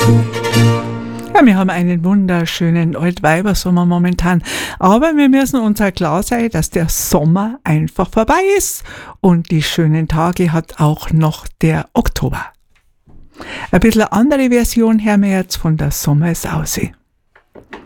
Ja, wir haben einen wunderschönen Altweibersommer momentan, aber wir müssen uns auch klar sein, dass der Sommer einfach vorbei ist und die schönen Tage hat auch noch der Oktober. Ein bisschen eine andere Version hören wir jetzt von der Sommer ist aussehen.